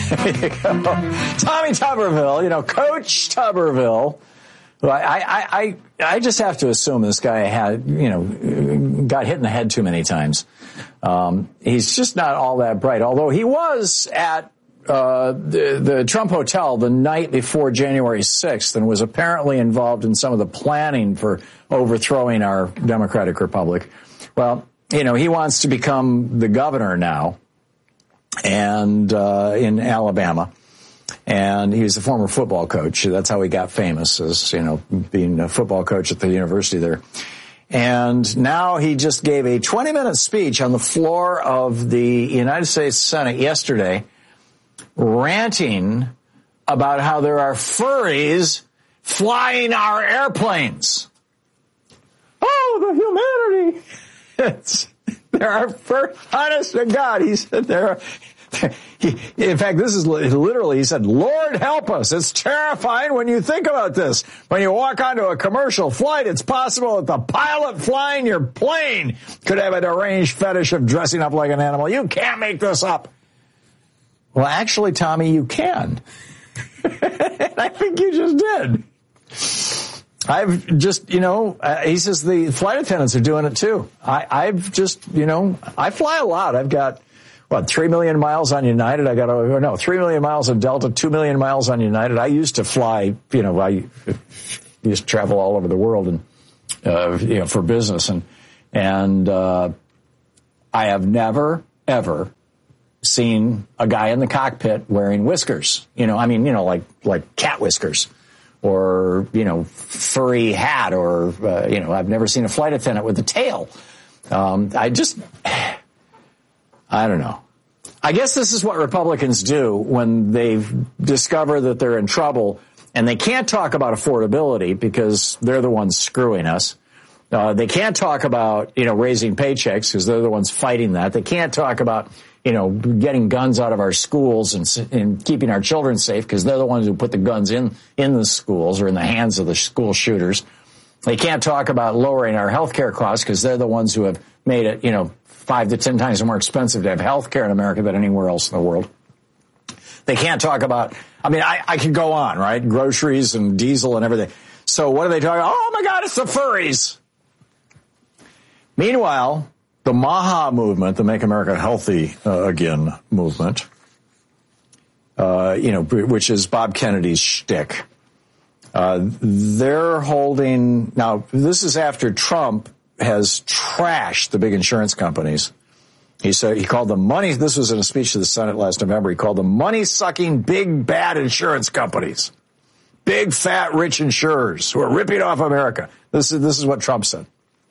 There you go. Tommy Tuberville, Coach Tuberville. Well, I just have to assume this guy got hit in the head too many times. He's just not all that bright, although he was at the Trump Hotel the night before January 6th and was apparently involved in some of the planning for overthrowing our democratic republic. Well, he wants to become the governor now and in Alabama. And he was a former football coach. That's how he got famous, as, being a football coach at the university there. And now he just gave a 20-minute speech on the floor of the United States Senate yesterday, ranting about how there are furries flying our airplanes. Oh, the humanity. There are furries. Honest to God, he said there are. In fact, this is literally, he said, Lord help us. It's terrifying when you think about this. When you walk onto a commercial flight, it's possible that the pilot flying your plane could have a deranged fetish of dressing up like an animal. You can't make this up. Well, actually, Tommy, you can. I think you just did. I've just, he says the flight attendants are doing it too. I've just, I fly a lot. I've got, 3 million miles on United. 3 million miles on Delta, 2 million miles on United. I used to fly, I used to travel all over the world and, for business. And I have never, ever seen a guy in the cockpit wearing whiskers, like cat whiskers or, furry hat or, I've never seen a flight attendant with a tail. I don't know. I guess this is what Republicans do when they discover that they're in trouble and they can't talk about affordability because they're the ones screwing us. They can't talk about, raising paychecks because they're the ones fighting that. They can't talk about, getting guns out of our schools and keeping our children safe because they're the ones who put the guns in the schools or in the hands of the school shooters. They can't talk about lowering our health care costs because they're the ones who have made it, 5 to 10 times more expensive to have health care in America than anywhere else in the world. They can't talk about, I could go on, right? Groceries and diesel and everything. So what are they talking about? Oh my God, it's the furries. Meanwhile, the MAHA movement, the Make America Healthy Again movement, which is Bob Kennedy's shtick, they're holding, now this is after Trump has trashed the big insurance companies. He called them money. This was in a speech to the Senate last November. He called them money-sucking, big, bad insurance companies. Big, fat, rich insurers who are ripping off America. This is what Trump said.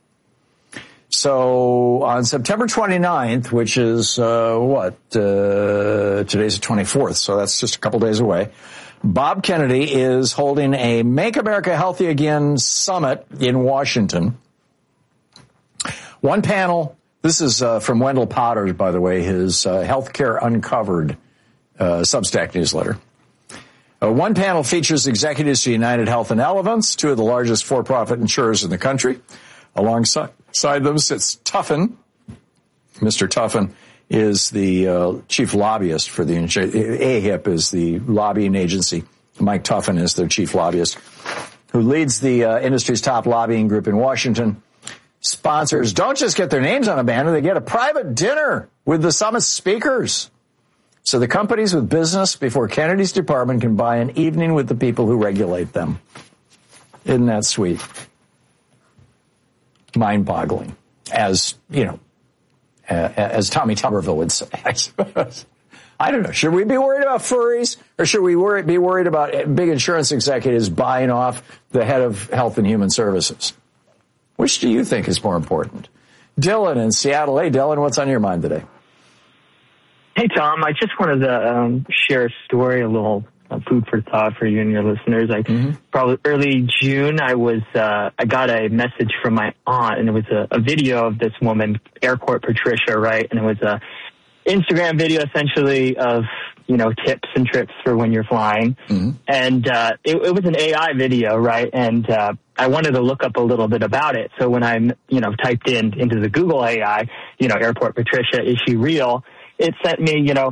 So on September 29th, which is, today's the 24th, so that's just a couple days away, Bob Kennedy is holding a Make America Healthy Again summit in Washington. One panel, this is from Wendell Potter, by the way, his Healthcare Uncovered Substack newsletter. One panel features executives to United Health and Elevance, two of the largest for-profit insurers in the country. Alongside them sits Tuffin. Mr. Tuffin is the chief lobbyist for the AHIP is the lobbying agency. Mike Tuffin is their chief lobbyist, who leads the industry's top lobbying group in Washington. Sponsors don't just get their names on a banner, they get a private dinner with the summit speakers. So the companies with business before Kennedy's department can buy an evening with the people who regulate them. Isn't that sweet? Mind-boggling, as Tommy Tuberville would say, I suppose. I don't know. Should we be worried about furries, or should we be worried about big insurance executives buying off the head of Health and Human Services? Which do you think is more important? Dylan in Seattle. Hey, Dylan, what's on your mind today? Hey, Tom. I just wanted to share a story, a little food for thought for you and your listeners. Probably early June, I got a message from my aunt, and it was a video of this woman, Airport Patricia, right? And it was a Instagram video essentially of, tips and trips for when you're flying. Mm-hmm. And it was an AI video, right? And I wanted to look up a little bit about it. So when I, typed into the Google AI, Airport Patricia, is she real? It sent me,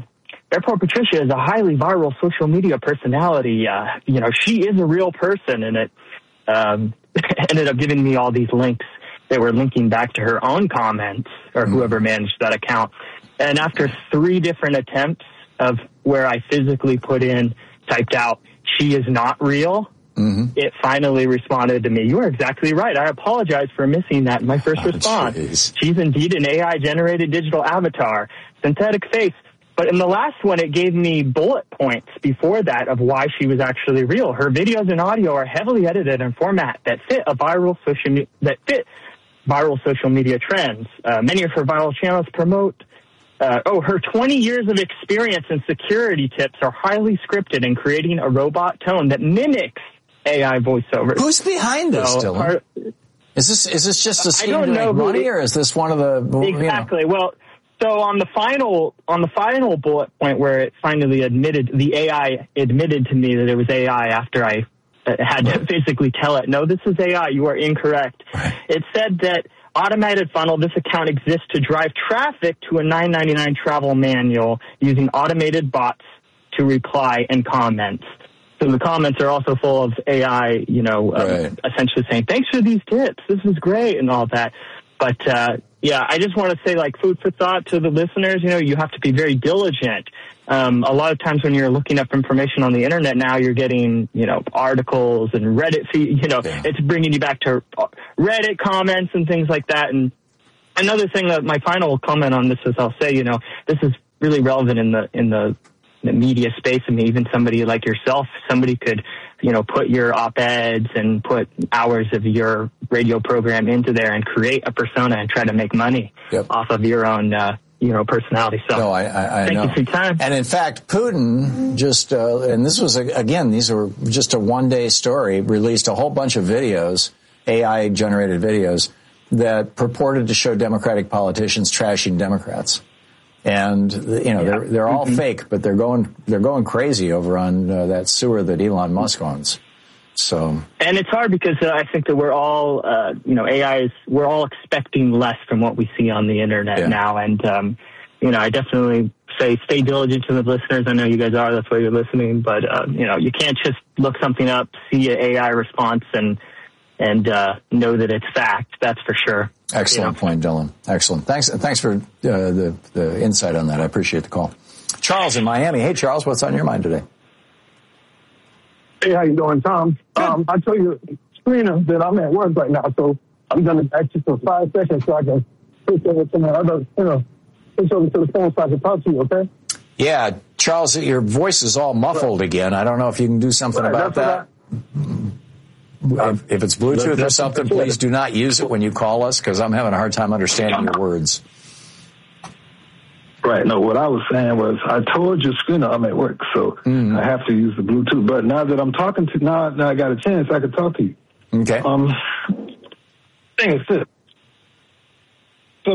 Airport Patricia is a highly viral social media personality. She is a real person, and it ended up giving me all these links that were linking back to her own comments or whoever managed that account. And after 3 different attempts of where I physically typed out, she is not real, it finally responded to me. You are exactly right. I apologize for missing that in my first response. Geez. She's indeed an AI-generated digital avatar, synthetic face. But in the last one, it gave me bullet points before that of why she was actually real. Her videos and audio are heavily edited in format that fit viral social media trends. Many of her viral channels promote her 20 years of experience in security tips are highly scripted in creating a robot tone that mimics AI voiceovers. Who's behind this, Dylan? Is this just a scheme to make money, or is this one of the... Exactly. Well, so on the final bullet point where it finally the AI admitted to me that it was AI after I had to basically tell it, no, this is AI, you are incorrect. Right. It said that automated funnel, this account exists to drive traffic to a $9.99 travel manual using automated bots to reply and comments. So the comments are also full of AI, essentially saying, thanks for these tips, this is great, and all that. But, I just want to say, food for thought to the listeners, you have to be very diligent. A lot of times when you're looking up information on the internet now, you're getting, articles and Reddit feed, it's bringing you back to Reddit comments and things like that. And another thing that my final comment on this is I'll say, this is really relevant in the media space. I mean, even somebody like yourself, somebody could, put your op-eds and put hours of your radio program into there and create a persona and try to make money off of your own, personality. So no, I thank know. you for your time. And in fact, Putin just, and this was, again, these were just a one-day story, released a whole bunch of videos, AI-generated videos, that purported to show Democratic politicians trashing Democrats. And, they're all fake, but they're going crazy over on that sewer that Elon Musk owns. So. And it's hard because I think that we're all, we're all expecting less from what we see on the internet now. And, I definitely say stay diligent to the listeners. I know you guys are, that's why you're listening. But, you can't just look something up, see an AI response and know that it's fact. That's for sure. Excellent point, Dylan. Excellent. Thanks for the insight on that. I appreciate the call. Charles in Miami. Hey, Charles, what's on your mind today? Hey, how you doing, Tom? I told you, Serena, that I'm at work right now, so I'm going to ask you for 5 seconds so I can switch over to my other, switch over to the phone so I can talk to you, okay? Yeah, Charles, your voice is all muffled again. I don't know if you can do something about that. If it's Bluetooth or something, please do not use it when you call us, because I'm having a hard time understanding your words. Right. No, what I was saying was I told you, Skinner, I'm at work, so I have to use the Bluetooth. But now that I'm talking to now I got a chance, I can talk to you. Okay. Thing is this. So,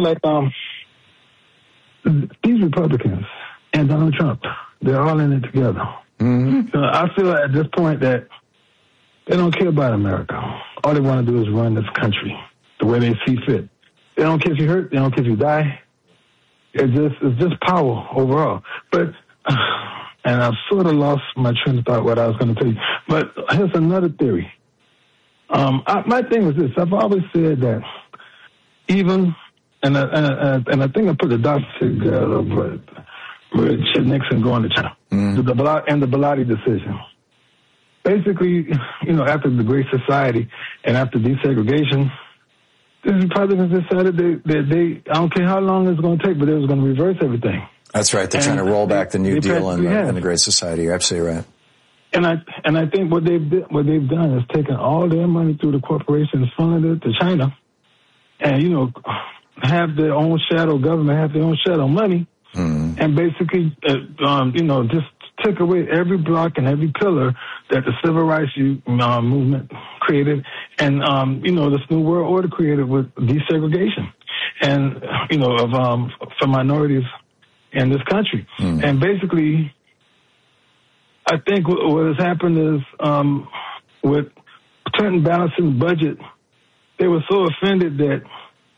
these Republicans and Donald Trump, they're all in it together. So I feel at this point that they don't care about America. All they want to do is run this country the way they see fit. They don't care if you hurt. They don't care if you die. It's just power overall. But, and I've sort of lost my train of thought what I was going to tell you. But here's another theory. My thing is this. I've always said that even, and I think I put the dots together, but Richard Nixon going to China, and the Bilotti decision. Basically, after the Great Society and after desegregation, the Republicans decided they I don't care how long it's going to take, but they was going to reverse everything. That's right. They're trying to roll back the New Deal and the Great Society. You're absolutely right. And I think what they've done is taken all their money through the corporations, funneled it to China, and have their own shadow government, have their own shadow money, and basically just took away every block and every pillar that the civil rights movement created, and this new world order created with desegregation, and for minorities in this country, and basically, I think what has happened is with Clinton balancing the budget, they were so offended that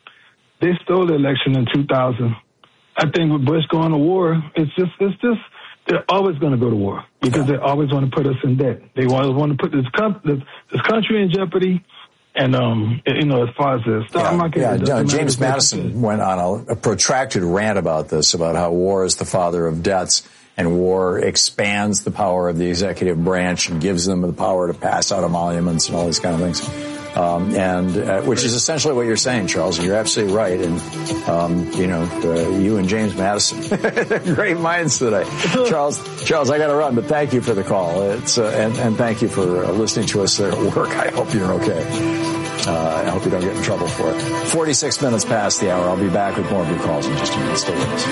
they stole the election in 2000. I think with Bush going to war, it's just they're always going to go to war because they always want to put us in debt. They always want to put this country in jeopardy. And, as far as the stock market. James Madison went on a protracted rant about this, about how war is the father of debts, and war expands the power of the executive branch and gives them the power to pass out emoluments and all these kind of things. Which is essentially what you're saying, Charles, and you're absolutely right. And, you and James Madison, great minds today. Charles, I got to run, but thank you for the call. And thank you for listening to us there at work. I hope you're okay. I hope you don't get in trouble for it. 46 minutes past the hour. I'll be back with more of your calls in just a minute. Stay with us.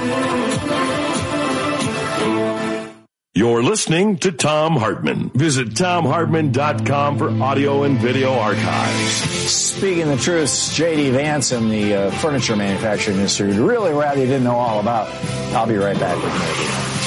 You're listening to Thom Hartmann. Visit ThomHartmann.com for audio and video archives. Speaking the truth, J.D. Vance in the furniture manufacturing industry would really rather you didn't know all about. I'll be right back with more.